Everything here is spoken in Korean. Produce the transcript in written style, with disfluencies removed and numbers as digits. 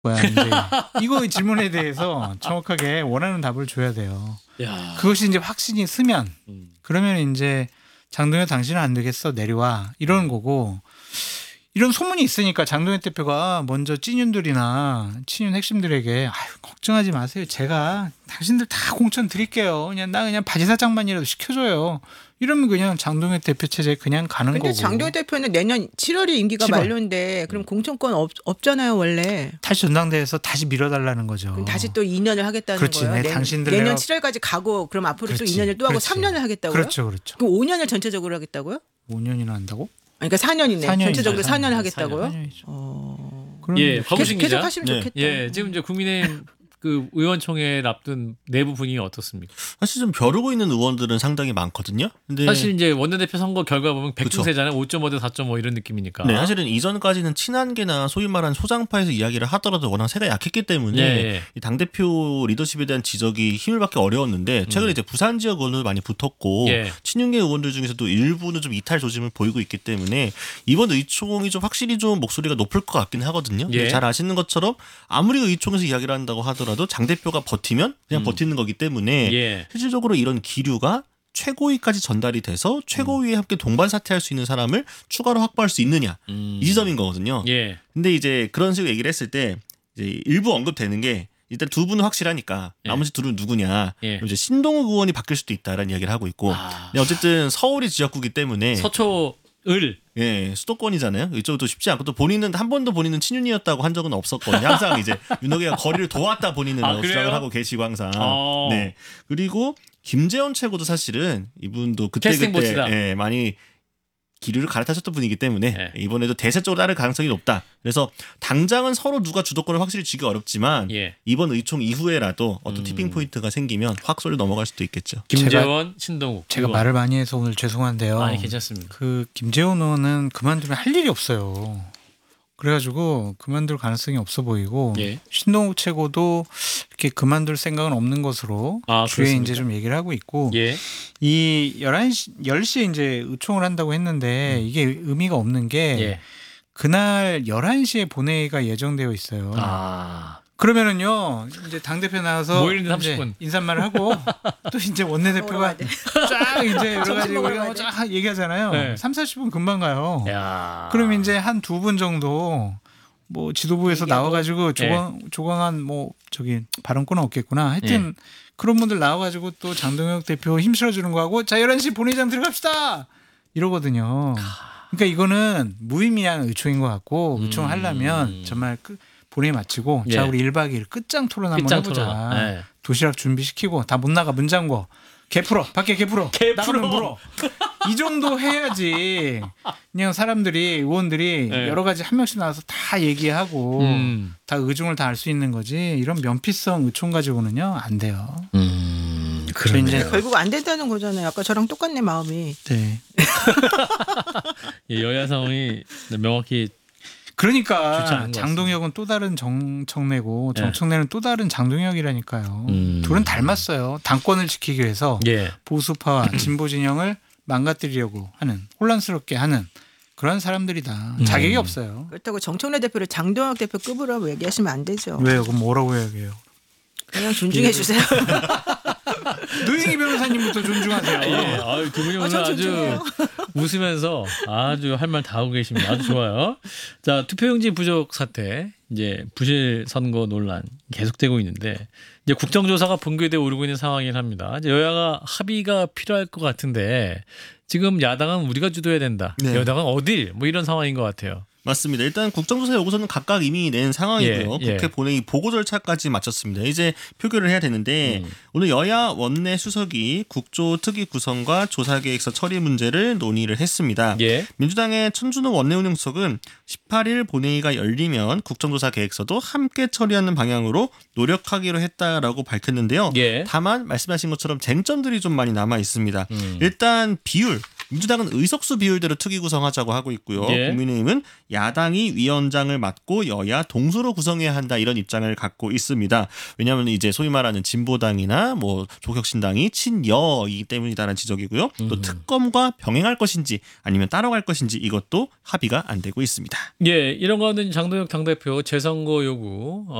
뭐야 이제 이거 질문에 대해서 정확하게 원하는 답을 줘야 돼요. 야. 그것이 이제 확신이 쓰면 그러면 이제 장동혁 당신은 안 되겠어 내려와 이러는 거고 이런 소문이 있으니까 장동혁 대표가 먼저 찐윤들이나 친윤 핵심들에게 아유, 걱정하지 마세요. 제가 당신들 다 공천 드릴게요. 그냥 나 그냥 바지 사장만이라도 시켜줘요. 이러면 그냥 장동혁 대표 체제 그냥 가는 거고. 근데 장동혁 대표는 내년 7월이 임기가 7월. 만료인데 그럼 공천권 없잖아요 원래. 다시 전당대회에서 다시 밀어달라는 거죠. 그럼 다시 또 2년을 하겠다는 그렇지, 거예요. 네, 당신들 내년 내가- 7월까지 가고 그럼 앞으로 또 그렇지, 2년을 또 하고 그렇지. 3년을 하겠다고요? 그렇죠, 그렇죠. 그럼 5년을 전체적으로 하겠다고요? 5년이나 한다고? 그러니까 4년이네. 4년이죠. 전체적으로 4년을 4년. 하겠다고요? 4년이죠. 그럼 예, 박우신 계속 기자. 하시면 네. 좋겠다. 예, 지금 이제 국민의힘 그 의원총회를 앞둔 내부 분위기가 어떻습니까? 사실 좀 벼르고 있는 의원들은 상당히 많거든요. 근데 사실 이제 원내대표 선거 결과 보면 그쵸. 백두세잖아요. 5.5 대 4.5 이런 느낌이니까. 네, 사실은 이전까지는 친한계나 소위 말하는 소장파에서 이야기를 하더라도 워낙 세가 약했기 때문에 예. 이 당대표 리더십에 대한 지적이 힘을 받기 어려웠는데 최근에 이제 부산 지역 의원들 많이 붙었고 예. 친윤계 의원들 중에서도 일부는 좀 이탈 조짐을 보이고 있기 때문에 이번 의총이 좀 확실히 좀 목소리가 높을 것 같긴 하거든요. 예. 잘 아시는 것처럼 아무리 의총에서 이야기를 한다고 하더라도 장 대표가 버티면 그냥 버티는 거기 때문에 예. 실질적으로 이런 기류가 최고위까지 전달이 돼서 최고위에 함께 동반 사퇴할 수 있는 사람을 추가로 확보할 수 있느냐 이 지점인 거거든요. 예. 근데 이제 그런 식으로 얘기를 했을 때 이제 일부 언급되는 게 일단 두 분은 확실하니까 예. 나머지 둘은 누구냐. 예. 그럼 이제 신동욱 의원이 바뀔 수도 있다라는 이야기를 하고 있고 아. 근데 어쨌든 서울이 지역구기 때문에 서초을 예, 수도권이잖아요. 이쪽도 쉽지 않고 또 본인은 한 번도 본인은 친윤이었다고 한 적은 없었거든요. 항상 이제 윤석열이가 거리를 도왔다 본인은 아, 그래요? 주장을 하고 계시고 항상. 어. 네. 그리고 김재원 최고도 사실은 이분도 캐스팅 그때 보트다. 예, 많이 기류를 갈아타셨던 분이기 때문에 예. 이번에도 대세 쪽으로 따를 가능성이 높다. 그래서 당장은 서로 누가 주도권을 확실히 쥐기 어렵지만 예. 이번 의총 이후에라도 어떤 티핑 포인트가 생기면 확 쏠려 넘어갈 수도 있겠죠. 김재원, 신동욱. 제가 의원. 말을 많이 해서 오늘 죄송한데요. 아니 괜찮습니다. 그 김재원 의원은 그만두면 할 일이 없어요. 그래가지고 그만둘 가능성이 없어 보이고 예. 신동욱 최고도 이렇게 그만둘 생각은 없는 것으로 아, 주에 그렇습니까? 이제 좀 얘기를 하고 있고 예. 이 11시 10시에 이제 의총을 한다고 했는데 이게 의미가 없는 게 예. 그날 11시에 본회의가 예정되어 있어요. 아. 그러면은요 이제 당 대표 나와서 모이는데 이제 30분. 인사말을 하고 또 이제 원내대표가 먹으러 가야 돼. 쫙 이제 여러 가지 먹으러 우리가 가야 돼. 쫙 얘기하잖아요. 네. 30-40분 금방 가요. 야. 그럼 이제 한 두 분 정도 뭐 지도부에서 얘기하고. 나와가지고 네. 조강한 뭐 저기 발언권은 없겠구나. 하여튼 그런 분들 나와가지고 또 장동혁 대표 힘 실어주는 거하고 자 11시 본회의장 들어갑시다 이러거든요. 그러니까 이거는 무의미한 의총인 것 같고 의총 하려면 정말 본회의 마치고 예. 자 우리 1박 2일 끝장 토론 한번 끝장 해보자. 토론. 예. 도시락 준비시키고 다 못 나가 문 잠궈. 개 풀어 밖에 개 풀어 나가면 물어 이 정도 해야지 그냥 사람들이 의원들이 네. 여러 가지 한 명씩 나와서 다 얘기하고 다 의중을 다 알 수 있는 거지 이런 면피성 의총 가지고는요 안 돼요. 저 이제 결국 안 된다는 거잖아요. 아까 저랑 똑같네 마음이. 네. 예, 여야 상황이 명확히 좋지 그러니까 않은 것 장동혁은 또 다른 정청래고 네. 정청래는 또 다른 장동혁이라니까요. 둘은 닮았어요. 당권을 지키기 위해서 예. 보수파와 진보 진영을 망가뜨리려고 하는 혼란스럽게 하는 그런 사람들이다. 자격이 없어요. 그렇다고 정청래 대표를 장동혁 대표급으로 얘기하시면 안 되죠. 왜요? 그럼 뭐라고 해야 해요? 그냥 존중해 주세요. 노영희 변호사님부터 존중하세요. 예. 아유, 두 분이 오늘 전 아주 존중해요. 웃으면서 아주 할 말 다 하고 계십니다. 아주 좋아요. 자, 투표용지 부족 사태, 이제 부실 선거 논란 계속되고 있는데 이제 국정조사가 본궤도에 오르고 있는 상황이긴 합니다. 이제 여야가 합의가 필요할 것 같은데 지금 야당은 우리가 주도해야 된다. 네. 여당은 어딜? 뭐 이런 상황인 것 같아요. 맞습니다. 일단 국정조사 요구서는 각각 이미 낸 상황이고요. 예, 예. 국회 본회의 보고 절차까지 마쳤습니다. 이제 표결을 해야 되는데 오늘 여야 원내 수석이 국조특위 구성과 조사계획서 처리 문제를 논의를 했습니다. 예. 민주당의 천준호 원내운영수석은 18일 본회의가 열리면 국정조사 계획서도 함께 처리하는 방향으로 노력하기로 했다라고 밝혔는데요. 예. 다만 말씀하신 것처럼 쟁점들이 좀 많이 남아 있습니다. 일단 비율 민주당은 의석수 비율대로 특위 구성하자고 하고 있고요. 예. 국민의힘은 야당이 위원장을 맡고 여야 동수로 구성해야 한다 이런 입장을 갖고 있습니다. 왜냐하면 이제 소위 말하는 진보당이나 뭐 조국혁신당이 친여이기 때문이다라는 지적이고요. 또 특검과 병행할 것인지 아니면 따라갈 것인지 이것도 합의가 안 되고 있습니다. 예, 이런 가운데 장동혁 당대표 재선거 요구